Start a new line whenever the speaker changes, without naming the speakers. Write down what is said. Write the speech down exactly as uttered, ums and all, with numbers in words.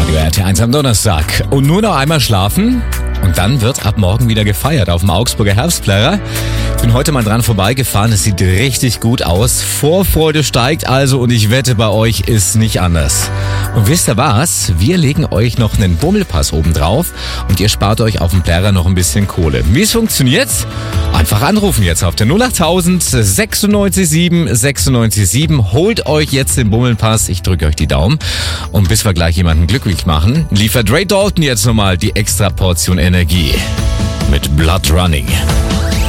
Radio R T eins am Donnerstag. Und nur noch einmal schlafen und dann wird ab morgen wieder gefeiert auf dem Augsburger Herbstplärrer. Ich bin heute mal dran vorbeigefahren, es sieht richtig gut aus. Vorfreude steigt also und ich wette, bei euch ist nicht anders. Und wisst ihr was? Wir legen euch noch einen Bummelpass oben drauf und ihr spart euch auf dem Plärrer noch ein bisschen Kohle. Wie es funktioniert? Einfach anrufen jetzt auf der null achttausend sechsundneunzig sieben sechsundneunzig sieben. Holt euch jetzt den Bummelpass, ich drücke euch die Daumen. Und bis wir gleich jemanden glücklich machen, liefert Ray Dalton jetzt nochmal die extra Portion Energie mit Blood Running.